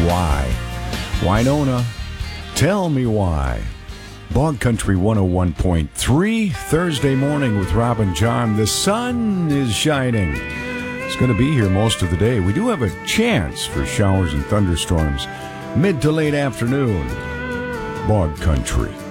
Why? Winona, tell me why. Bog Country 101.3, Thursday morning with Rob and John. The sun is shining. It's going to be here most of the day. We do have a chance for showers and thunderstorms mid to late afternoon. Bog Country.